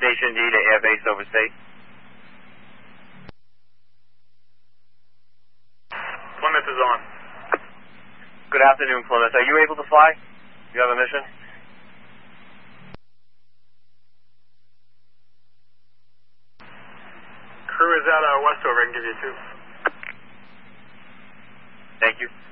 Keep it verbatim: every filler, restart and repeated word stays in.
Station D to Airbase Overstate. Plymouth is on. Good afternoon, Plymouth. Are you able to fly? You have a mission? Crew is out uh, Westover. I can give you two. Thank you.